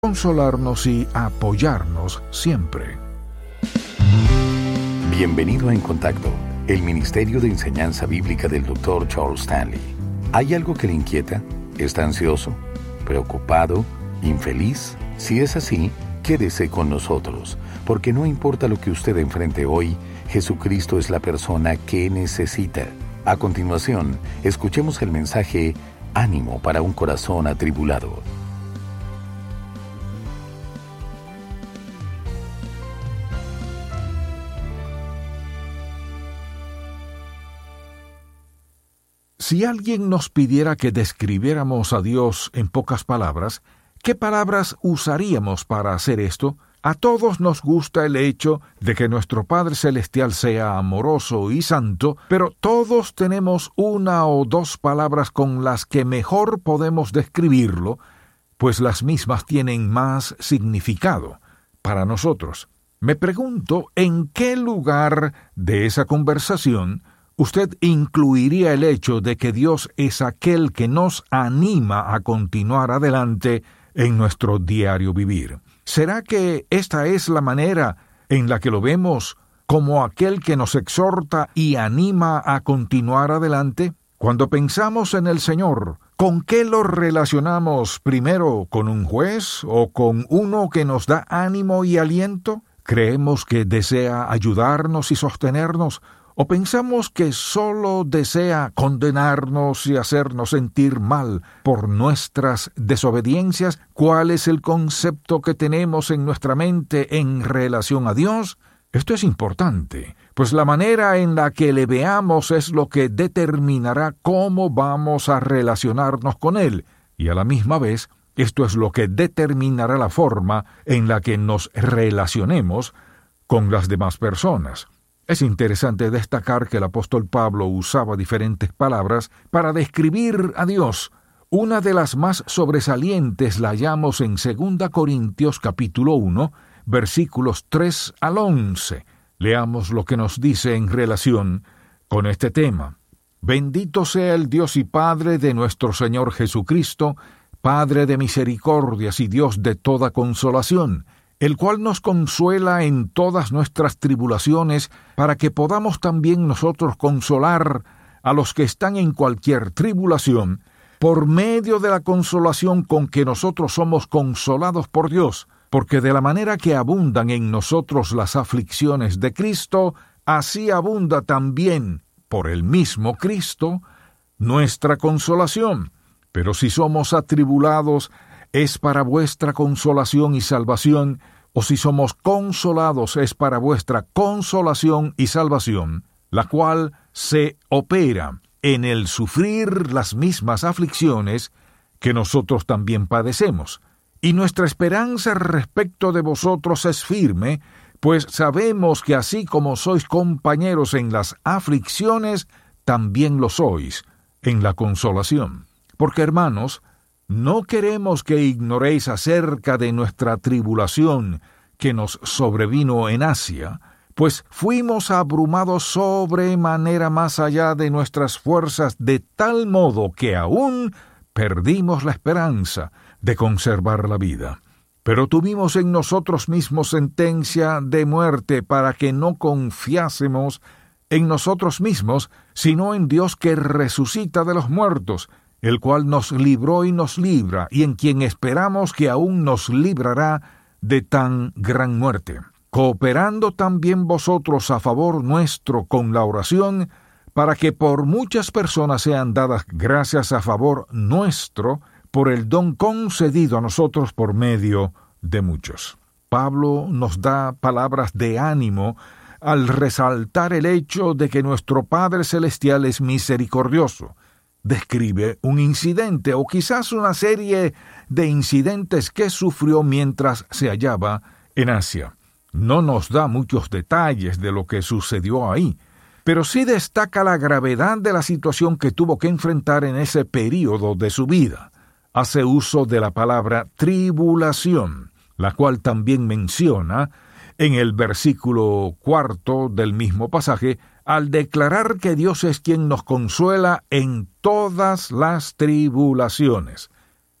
consolarnos y apoyarnos siempre. Bienvenido a En Contacto, el Ministerio de Enseñanza Bíblica del Dr. Charles Stanley. ¿Hay algo que le inquieta? ¿Está ansioso? ¿Preocupado? ¿Infeliz? Si es así, quédese con nosotros, porque no importa lo que usted enfrente hoy, Jesucristo es la persona que necesita. A continuación, escuchemos el mensaje Ánimo para un corazón atribulado. Si alguien nos pidiera que describiéramos a Dios en pocas palabras, ¿qué palabras usaríamos para hacer esto? A todos nos gusta el hecho de que nuestro Padre Celestial sea amoroso y santo, pero todos tenemos una o dos palabras con las que mejor podemos describirlo, pues las mismas tienen más significado para nosotros. Me pregunto, ¿en qué lugar de esa conversación usted incluiría el hecho de que Dios es aquel que nos anima a continuar adelante en nuestro diario vivir? ¿Será que esta es la manera en la que lo vemos como aquel que nos exhorta y anima a continuar adelante? Cuando pensamos en el Señor, ¿con qué lo relacionamos primero? ¿Con un juez o con uno que nos da ánimo y aliento? ¿Creemos que desea ayudarnos y sostenernos? ¿O pensamos que solo desea condenarnos y hacernos sentir mal por nuestras desobediencias? ¿Cuál es el concepto que tenemos en nuestra mente en relación a Dios? Esto es importante, pues la manera en la que le veamos es lo que determinará cómo vamos a relacionarnos con Él, y a la misma vez, esto es lo que determinará la forma en la que nos relacionemos con las demás personas. Es interesante destacar que el apóstol Pablo usaba diferentes palabras para describir a Dios. Una de las más sobresalientes la hallamos en 2 Corintios capítulo 1, versículos 3 al 11. Leamos lo que nos dice en relación con este tema. Bendito sea el Dios y Padre de nuestro Señor Jesucristo, Padre de misericordias y Dios de toda consolación, el cual nos consuela en todas nuestras tribulaciones, para que podamos también nosotros consolar a los que están en cualquier tribulación, por medio de la consolación con que nosotros somos consolados por Dios, porque de la manera que abundan en nosotros las aflicciones de Cristo, así abunda también, por el mismo Cristo, nuestra consolación. Pero si somos atribulados, es para vuestra consolación y salvación, o si somos consolados, es para vuestra consolación y salvación, la cual se opera en el sufrir las mismas aflicciones que nosotros también padecemos. Y nuestra esperanza respecto de vosotros es firme, pues sabemos que así como sois compañeros en las aflicciones, también lo sois en la consolación. Porque, hermanos, no queremos que ignoréis acerca de nuestra tribulación que nos sobrevino en Asia, pues fuimos abrumados sobremanera más allá de nuestras fuerzas, de tal modo que aún perdimos la esperanza de conservar la vida. Pero tuvimos en nosotros mismos sentencia de muerte para que no confiásemos en nosotros mismos, sino en Dios que resucita de los muertos, el cual nos libró y nos libra, y en quien esperamos que aún nos librará de tan gran muerte, cooperando también vosotros a favor nuestro con la oración, para que por muchas personas sean dadas gracias a favor nuestro, por el don concedido a nosotros por medio de muchos. Pablo nos da palabras de ánimo al resaltar el hecho de que nuestro Padre Celestial es misericordioso. Describe un incidente o quizás una serie de incidentes que sufrió mientras se hallaba en Asia. No nos da muchos detalles de lo que sucedió ahí, pero sí destaca la gravedad de la situación que tuvo que enfrentar en ese período de su vida. Hace uso de la palabra tribulación, la cual también menciona en el versículo 4 del mismo pasaje, al declarar que Dios es quien nos consuela en todas las tribulaciones.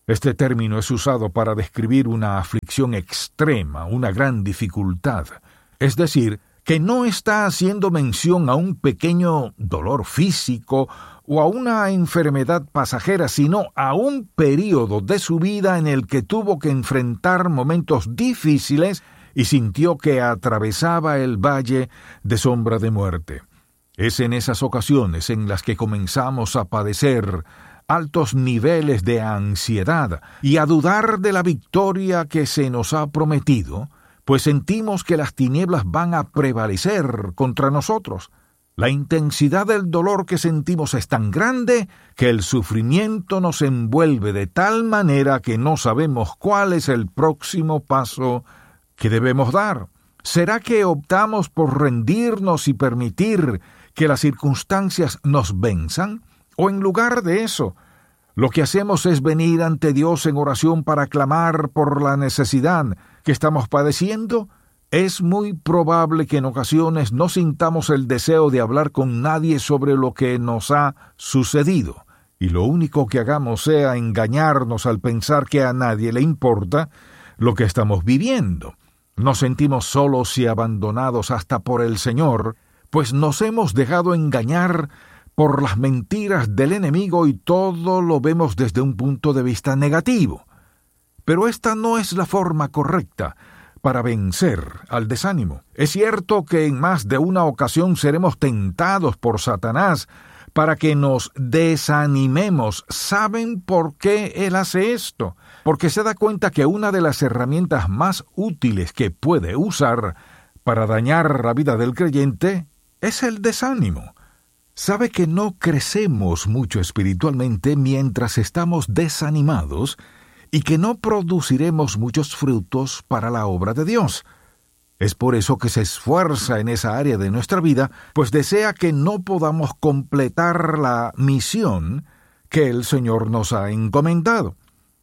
Este término es usado para describir una aflicción extrema, una gran dificultad. Es decir, que no está haciendo mención a un pequeño dolor físico o a una enfermedad pasajera, sino a un período de su vida en el que tuvo que enfrentar momentos difíciles y sintió que atravesaba el valle de sombra de muerte. Es en esas ocasiones en las que comenzamos a padecer altos niveles de ansiedad y a dudar de la victoria que se nos ha prometido, pues sentimos que las tinieblas van a prevalecer contra nosotros. La intensidad del dolor que sentimos es tan grande que el sufrimiento nos envuelve de tal manera que no sabemos cuál es el próximo paso que debemos dar. ¿Será que optamos por rendirnos y permitir que las circunstancias nos venzan? ¿O en lugar de eso, lo que hacemos es venir ante Dios en oración para clamar por la necesidad que estamos padeciendo? Es muy probable que en ocasiones no sintamos el deseo de hablar con nadie sobre lo que nos ha sucedido, y lo único que hagamos sea engañarnos al pensar que a nadie le importa lo que estamos viviendo. Nos sentimos solos y abandonados hasta por el Señor, pues nos hemos dejado engañar por las mentiras del enemigo y todo lo vemos desde un punto de vista negativo. Pero esta no es la forma correcta para vencer al desánimo. Es cierto que en más de una ocasión seremos tentados por Satanás para que nos desanimemos. ¿Saben por qué él hace esto? Porque se da cuenta que una de las herramientas más útiles que puede usar para dañar la vida del creyente es el desánimo. Sabe que no crecemos mucho espiritualmente mientras estamos desanimados y que no produciremos muchos frutos para la obra de Dios. Es por eso que se esfuerza en esa área de nuestra vida, pues desea que no podamos completar la misión que el Señor nos ha encomendado.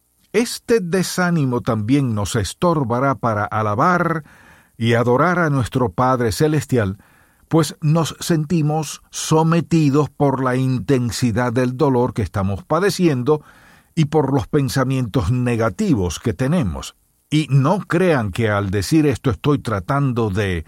Este desánimo también nos estorbará para alabar y adorar a nuestro Padre Celestial, pues nos sentimos sometidos por la intensidad del dolor que estamos padeciendo y por los pensamientos negativos que tenemos. Y no crean que al decir esto estoy tratando de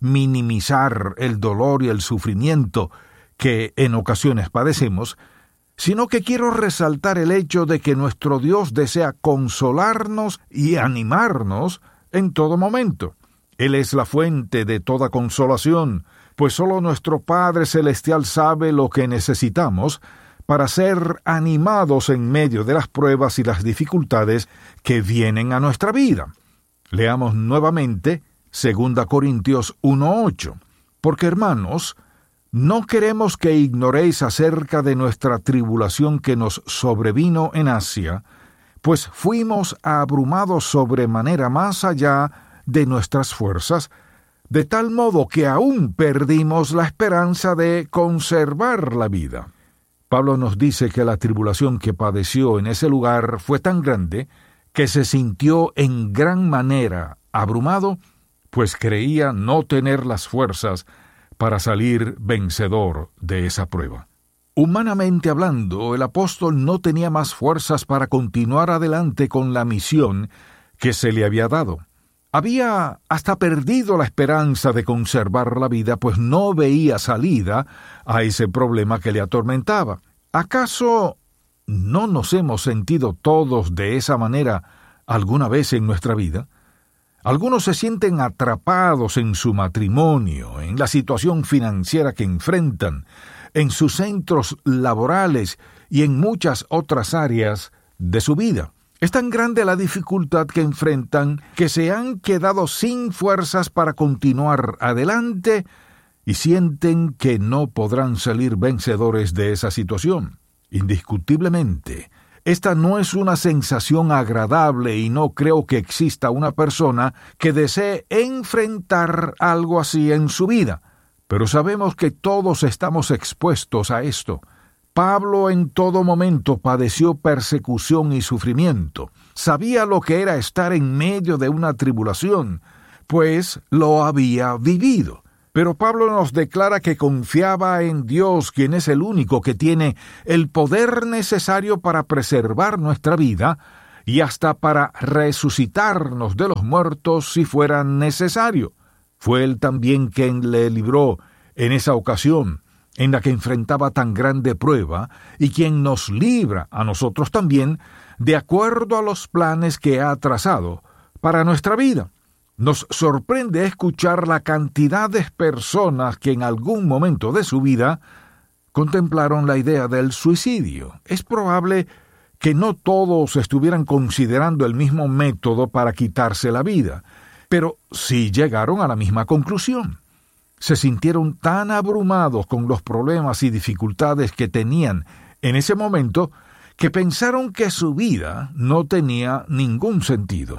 minimizar el dolor y el sufrimiento que en ocasiones padecemos, sino que quiero resaltar el hecho de que nuestro Dios desea consolarnos y animarnos en todo momento. Él es la fuente de toda consolación, pues solo nuestro Padre Celestial sabe lo que necesitamos para ser animados en medio de las pruebas y las dificultades que vienen a nuestra vida. Leamos nuevamente 2 Corintios 1:8. Porque, hermanos, no queremos que ignoréis acerca de nuestra tribulación que nos sobrevino en Asia, pues fuimos abrumados sobremanera más allá de nuestras fuerzas, de tal modo que aún perdimos la esperanza de conservar la vida. Pablo nos dice que la tribulación que padeció en ese lugar fue tan grande que se sintió en gran manera abrumado, pues creía no tener las fuerzas para salir vencedor de esa prueba. Humanamente hablando, el apóstol no tenía más fuerzas para continuar adelante con la misión que se le había dado. Había hasta perdido la esperanza de conservar la vida, pues no veía salida a ese problema que le atormentaba. ¿Acaso no nos hemos sentido todos de esa manera alguna vez en nuestra vida? Algunos se sienten atrapados en su matrimonio, en la situación financiera que enfrentan, en sus centros laborales y en muchas otras áreas de su vida. Es tan grande la dificultad que enfrentan que se han quedado sin fuerzas para continuar adelante y sienten que no podrán salir vencedores de esa situación. Indiscutiblemente, esta no es una sensación agradable y no creo que exista una persona que desee enfrentar algo así en su vida, pero sabemos que todos estamos expuestos a esto. Pablo en todo momento padeció persecución y sufrimiento. Sabía lo que era estar en medio de una tribulación, pues lo había vivido. Pero Pablo nos declara que confiaba en Dios, quien es el único que tiene el poder necesario para preservar nuestra vida, y hasta para resucitarnos de los muertos si fuera necesario. Fue Él también quien le libró en esa ocasión en la que enfrentaba tan grande prueba, y quien nos libra a nosotros también, de acuerdo a los planes que ha trazado para nuestra vida. Nos sorprende escuchar la cantidad de personas que en algún momento de su vida contemplaron la idea del suicidio. Es probable que no todos estuvieran considerando el mismo método para quitarse la vida, pero sí llegaron a la misma conclusión. Se sintieron tan abrumados con los problemas y dificultades que tenían en ese momento que pensaron que su vida no tenía ningún sentido.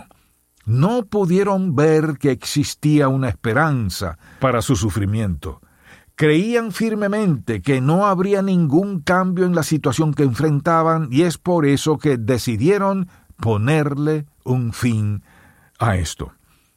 No pudieron ver que existía una esperanza para su sufrimiento. Creían firmemente que no habría ningún cambio en la situación que enfrentaban, y es por eso que decidieron ponerle un fin a esto.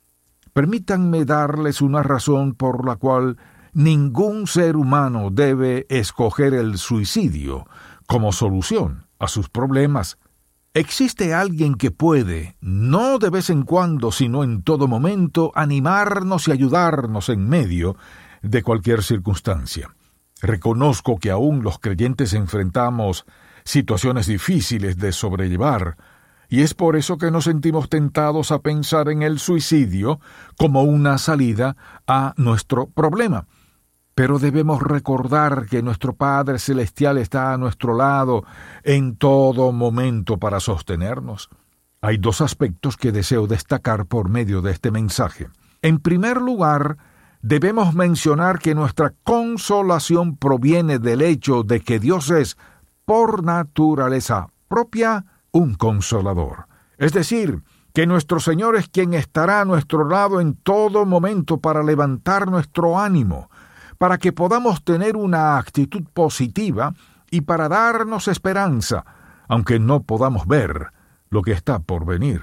Permítanme darles una razón por la cual ningún ser humano debe escoger el suicidio como solución a sus problemas. Existe alguien que puede, no de vez en cuando, sino en todo momento, animarnos y ayudarnos en medio de cualquier circunstancia. Reconozco que aún los creyentes enfrentamos situaciones difíciles de sobrellevar, y es por eso que nos sentimos tentados a pensar en el suicidio como una salida a nuestro problema. Pero debemos recordar que nuestro Padre Celestial está a nuestro lado en todo momento para sostenernos. Hay dos aspectos que deseo destacar por medio de este mensaje. En primer lugar, debemos mencionar que nuestra consolación proviene del hecho de que Dios es, por naturaleza propia, un consolador. Es decir, que nuestro Señor es quien estará a nuestro lado en todo momento para levantar nuestro ánimo, para que podamos tener una actitud positiva y para darnos esperanza, aunque no podamos ver lo que está por venir.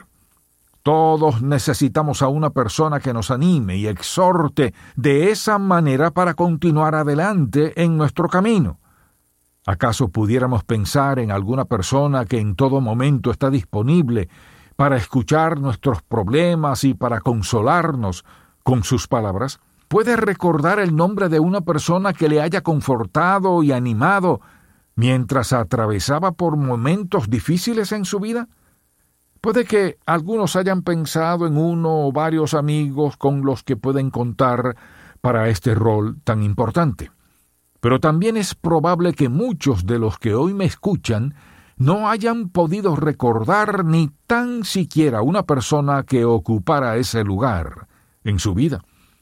Todos necesitamos a una persona que nos anime y exhorte de esa manera para continuar adelante en nuestro camino. ¿Acaso pudiéramos pensar en alguna persona que en todo momento está disponible para escuchar nuestros problemas y para consolarnos con sus palabras? ¿Puede recordar el nombre de una persona que le haya confortado y animado mientras atravesaba por momentos difíciles en su vida? Puede que algunos hayan pensado en uno o varios amigos con los que pueden contar para este rol tan importante. Pero también es probable que muchos de los que hoy me escuchan no hayan podido recordar ni tan siquiera una persona que ocupara ese lugar en su vida.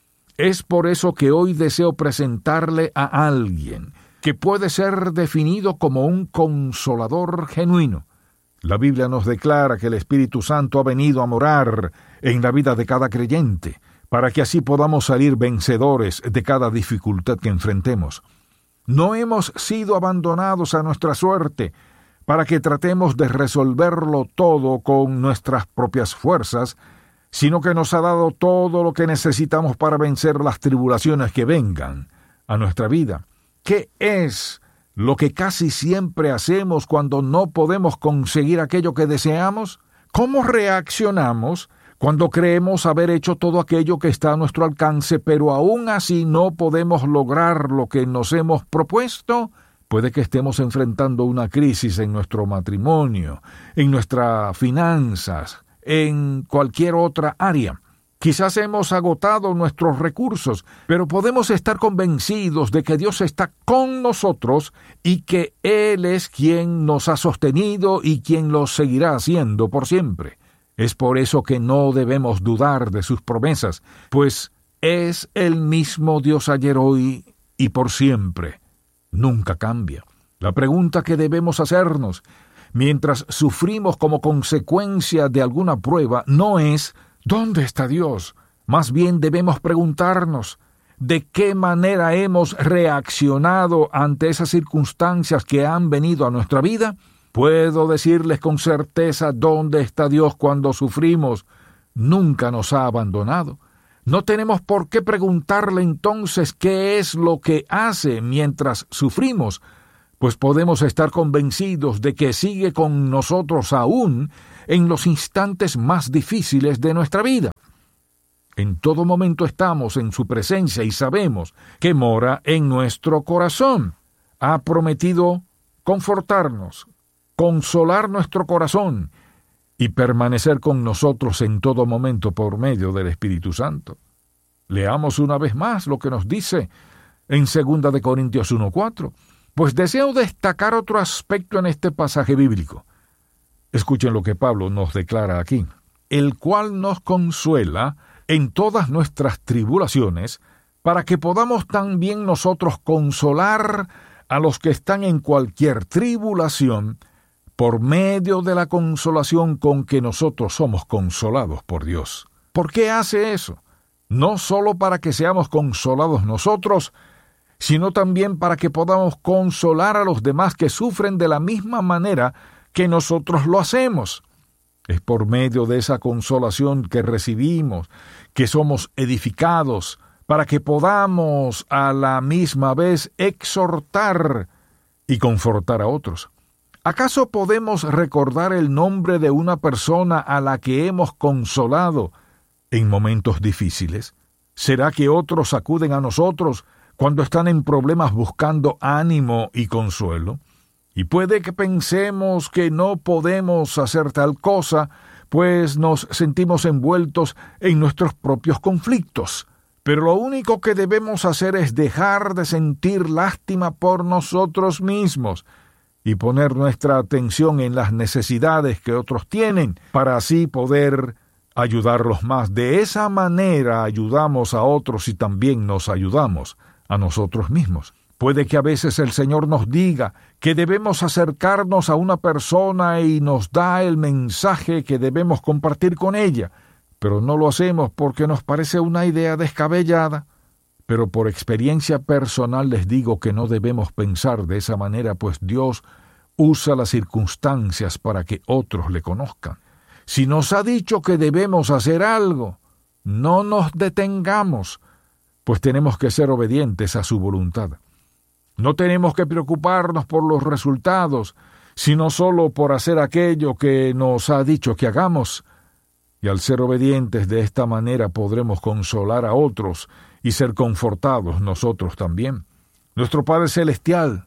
Es por eso que hoy deseo presentarle a alguien que puede ser definido como un consolador genuino. La Biblia nos declara que el Espíritu Santo ha venido a morar en la vida de cada creyente, para que así podamos salir vencedores de cada dificultad que enfrentemos. No hemos sido abandonados a nuestra suerte para que tratemos de resolverlo todo con nuestras propias fuerzas, sino que nos ha dado todo lo que necesitamos para vencer las tribulaciones que vengan a nuestra vida. ¿Qué es lo que casi siempre hacemos cuando no podemos conseguir aquello que deseamos? ¿Cómo reaccionamos cuando creemos haber hecho todo aquello que está a nuestro alcance, pero aún así no podemos lograr lo que nos hemos propuesto? Puede que estemos enfrentando una crisis en nuestro matrimonio, en nuestras finanzas, en cualquier otra área. Quizás hemos agotado nuestros recursos, pero podemos estar convencidos de que Dios está con nosotros y que Él es quien nos ha sostenido y quien lo seguirá haciendo por siempre. Es por eso que no debemos dudar de sus promesas, pues es el mismo Dios ayer, hoy y por siempre. Nunca cambia. La pregunta que debemos hacernos mientras sufrimos como consecuencia de alguna prueba no es ¿dónde está Dios? Más bien debemos preguntarnos ¿de qué manera hemos reaccionado ante esas circunstancias que han venido a nuestra vida? Puedo decirles con certeza dónde está Dios cuando sufrimos. Nunca nos ha abandonado. No tenemos por qué preguntarle entonces qué es lo que hace mientras sufrimos, pues podemos estar convencidos de que sigue con nosotros aún en los instantes más difíciles de nuestra vida. En todo momento estamos en su presencia y sabemos que mora en nuestro corazón. Ha prometido confortarnos, consolar nuestro corazón y permanecer con nosotros en todo momento por medio del Espíritu Santo. Leamos una vez más lo que nos dice en 2 de Corintios 1:4, pues deseo destacar otro aspecto en este pasaje bíblico. Escuchen lo que Pablo nos declara aquí, el cual nos consuela en todas nuestras tribulaciones, para que podamos también nosotros consolar a los que están en cualquier tribulación, por medio de la consolación con que nosotros somos consolados por Dios. ¿Por qué hace eso? No solo para que seamos consolados nosotros, sino también para que podamos consolar a los demás que sufren de la misma manera que nosotros lo hacemos. Es por medio de esa consolación que recibimos, que somos edificados, para que podamos a la misma vez exhortar y confortar a otros. ¿Acaso podemos recordar el nombre de una persona a la que hemos consolado en momentos difíciles? ¿Será que otros acuden a nosotros cuando están en problemas buscando ánimo y consuelo? Y puede que pensemos que no podemos hacer tal cosa, pues nos sentimos envueltos en nuestros propios conflictos. Pero lo único que debemos hacer es dejar de sentir lástima por nosotros mismos y poner nuestra atención en las necesidades que otros tienen, para así poder ayudarlos más. De esa manera ayudamos a otros y también nos ayudamos a nosotros mismos. Puede que a veces el Señor nos diga que debemos acercarnos a una persona y nos da el mensaje que debemos compartir con ella, pero no lo hacemos porque nos parece una idea descabellada. Pero por experiencia personal les digo que no debemos pensar de esa manera, pues Dios usa las circunstancias para que otros le conozcan. Si nos ha dicho que debemos hacer algo, no nos detengamos, pues tenemos que ser obedientes a su voluntad. No tenemos que preocuparnos por los resultados, sino solo por hacer aquello que nos ha dicho que hagamos. Y al ser obedientes de esta manera podremos consolar a otros y ser confortados nosotros también. Nuestro Padre Celestial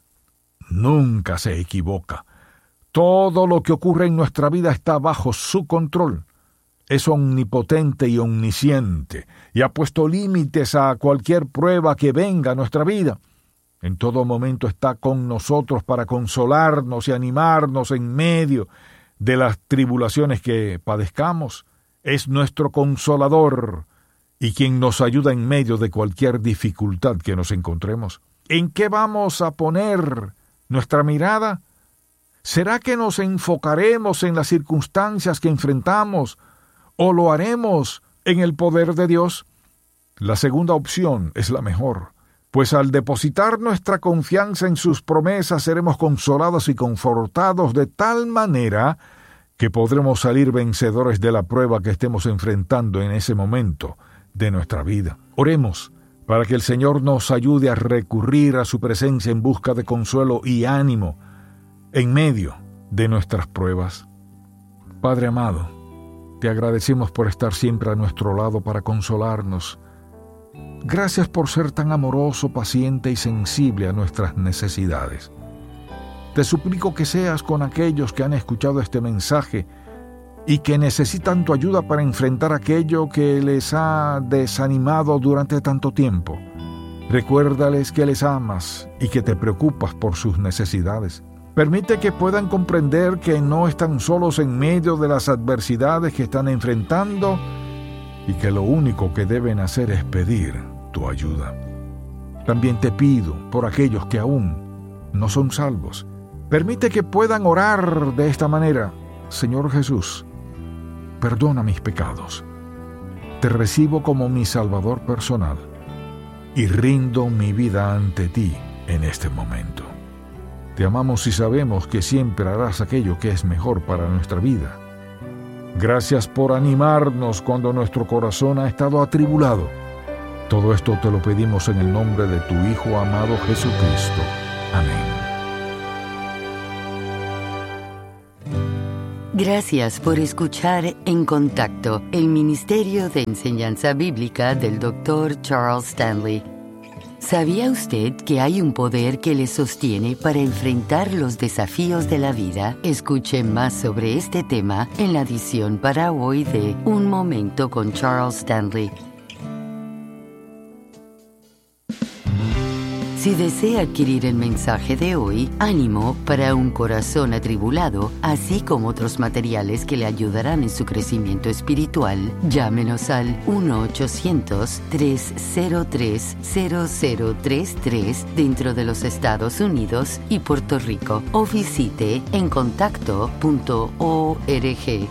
nunca se equivoca. Todo lo que ocurre en nuestra vida está bajo su control. Es omnipotente y omnisciente, y ha puesto límites a cualquier prueba que venga a nuestra vida. En todo momento está con nosotros para consolarnos y animarnos en medio de las tribulaciones que padezcamos. Es nuestro consolador y quien nos ayuda en medio de cualquier dificultad que nos encontremos. ¿En qué vamos a poner nuestra mirada? ¿Será que nos enfocaremos en las circunstancias que enfrentamos o lo haremos en el poder de Dios? La segunda opción es la mejor, pues al depositar nuestra confianza en sus promesas seremos consolados y confortados de tal manera que podremos salir vencedores de la prueba que estemos enfrentando en ese momento de nuestra vida. Oremos para que el Señor nos ayude a recurrir a su presencia en busca de consuelo y ánimo en medio de nuestras pruebas. Padre amado, te agradecemos por estar siempre a nuestro lado para consolarnos. Gracias por ser tan amoroso, paciente y sensible a nuestras necesidades. Te suplico que seas con aquellos que han escuchado este mensaje y que necesitan tu ayuda para enfrentar aquello que les ha desanimado durante tanto tiempo. Recuérdales que les amas y que te preocupas por sus necesidades. Permite que puedan comprender que no están solos en medio de las adversidades que están enfrentando y que lo único que deben hacer es pedir tu ayuda. También te pido por aquellos que aún no son salvos. Permite que puedan orar de esta manera. Señor Jesús, perdona mis pecados. Te recibo como mi Salvador personal y rindo mi vida ante ti en este momento. Te amamos y sabemos que siempre harás aquello que es mejor para nuestra vida. Gracias por animarnos cuando nuestro corazón ha estado atribulado. Todo esto te lo pedimos en el nombre de tu Hijo amado Jesucristo. Amén. Gracias por escuchar En Contacto, el Ministerio de Enseñanza Bíblica del Dr. Charles Stanley. ¿Sabía usted que hay un poder que le sostiene para enfrentar los desafíos de la vida? Escuche más sobre este tema en la edición para hoy de Un Momento con Charles Stanley. Si desea adquirir el mensaje de hoy, Ánimo para un corazón atribulado, así como otros materiales que le ayudarán en su crecimiento espiritual, llámenos al 1-800-303-0033 dentro de los Estados Unidos y Puerto Rico, o visite encontacto.org.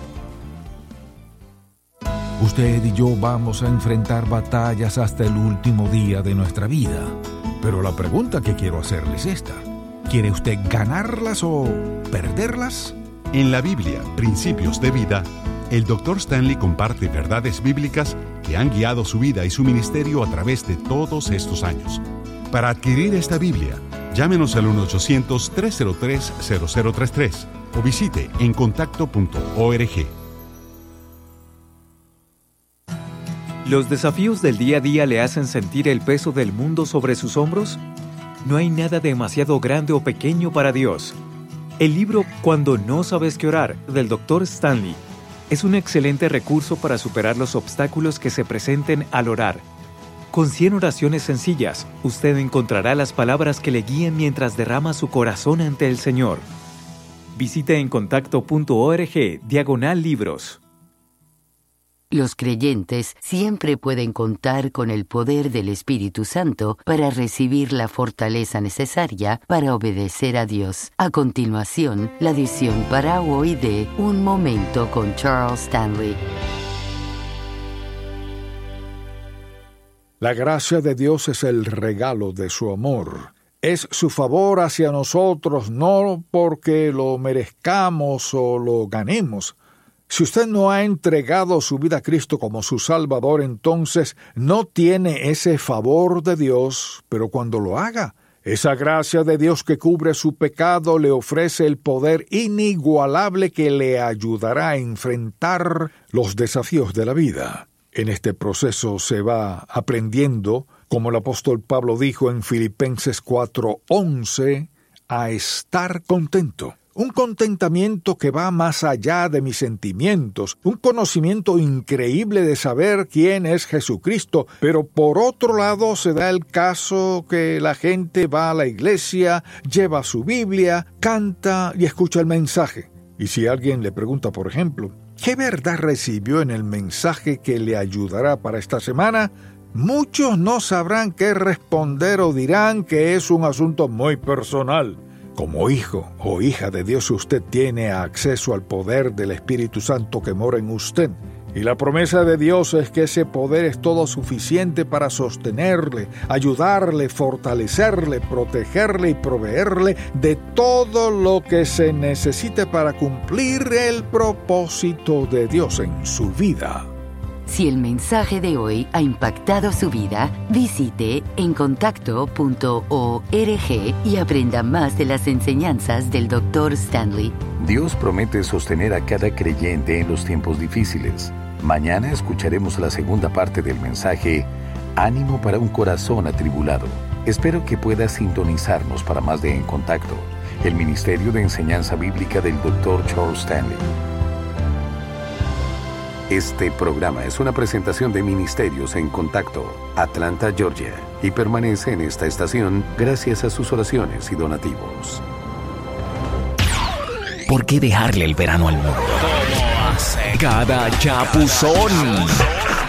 Usted y yo vamos a enfrentar batallas hasta el último día de nuestra vida. Pero la pregunta que quiero hacerles es esta: ¿quiere usted ganarlas o perderlas? En la Biblia, Principios de Vida, el Dr. Stanley comparte verdades bíblicas que han guiado su vida y su ministerio a través de todos estos años. Para adquirir esta Biblia, llámenos al 1-800-303-0033 o visite encontacto.org. ¿Los desafíos del día a día le hacen sentir el peso del mundo sobre sus hombros? No hay nada demasiado grande o pequeño para Dios. El libro Cuando no sabes qué orar, del Dr. Stanley, es un excelente recurso para superar los obstáculos que se presenten al orar. Con 100 oraciones sencillas, usted encontrará las palabras que le guíen mientras derrama su corazón ante el Señor. Visite encontacto.org/libros. Los creyentes siempre pueden contar con el poder del Espíritu Santo para recibir la fortaleza necesaria para obedecer a Dios. A continuación, la edición para hoy de Un Momento con Charles Stanley. La gracia de Dios es el regalo de su amor. Es su favor hacia nosotros, no porque lo merezcamos o lo ganemos. Si usted no ha entregado su vida a Cristo como su Salvador, entonces no tiene ese favor de Dios, pero cuando lo haga, esa gracia de Dios que cubre su pecado le ofrece el poder inigualable que le ayudará a enfrentar los desafíos de la vida. En este proceso se va aprendiendo, como el apóstol Pablo dijo en Filipenses 4:11, a estar contento. Un contentamiento que va más allá de mis sentimientos, un conocimiento increíble de saber quién es Jesucristo, pero por otro lado se da el caso que la gente va a la iglesia, lleva su Biblia, canta y escucha el mensaje. Y si alguien le pregunta, por ejemplo, ¿qué verdad recibió en el mensaje que le ayudará para esta semana?, muchos no sabrán qué responder o dirán que es un asunto muy personal. Como hijo o hija de Dios, usted tiene acceso al poder del Espíritu Santo que mora en usted. Y la promesa de Dios es que ese poder es todo suficiente para sostenerle, ayudarle, fortalecerle, protegerle y proveerle de todo lo que se necesite para cumplir el propósito de Dios en su vida. Si el mensaje de hoy ha impactado su vida, visite encontacto.org y aprenda más de las enseñanzas del Dr. Stanley. Dios promete sostener a cada creyente en los tiempos difíciles. Mañana escucharemos la segunda parte del mensaje Ánimo para un corazón atribulado. Espero que pueda sintonizarnos para más de En Contacto, el Ministerio de Enseñanza Bíblica del Dr. Charles Stanley. Este programa es una presentación de Ministerios en Contacto, Atlanta, Georgia, y permanece en esta estación gracias a sus oraciones y donativos. ¿Por qué dejarle el verano al mundo? Cada chapuzón.